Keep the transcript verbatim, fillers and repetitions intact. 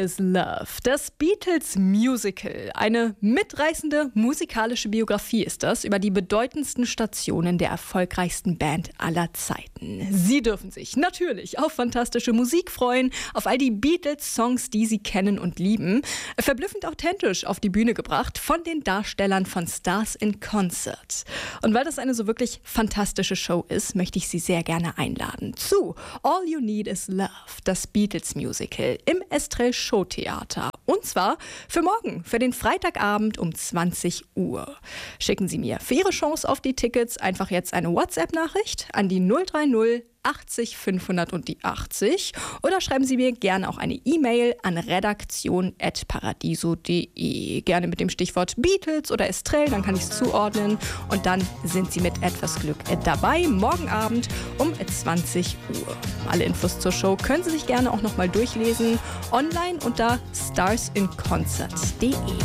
is Love. Das Beatles Musical. Eine mitreißende musikalische Biografie ist das über die bedeutendsten Stationen der erfolgreichsten Band aller Zeiten. Sie dürfen sich natürlich auf fantastische Musik freuen, auf all die Beatles-Songs, die Sie kennen und lieben. Verblüffend authentisch auf die Bühne gebracht von den Darstellern von Stars in Concert. Und weil das eine so wirklich fantastische Show ist, möchte ich Sie sehr gerne einladen zu All You Need Is Love, das Beatles Musical im Estrell Showtheater. Und zwar für morgen, für den Freitagabend um zwanzig Uhr. Schicken Sie mir für Ihre Chance auf die Tickets einfach jetzt eine WhatsApp-Nachricht an die null drei null achtzig fünfhundert und die achtzig oder schreiben Sie mir gerne auch eine E-Mail an redaktion at paradiso punkt de. Gerne mit dem Stichwort Beatles oder Estrell, dann kann ich es zuordnen und dann sind Sie mit etwas Glück dabei, morgen Abend um zwanzig Uhr. Alle Infos zur Show können Sie sich gerne auch nochmal durchlesen, online unter stars in concert punkt de.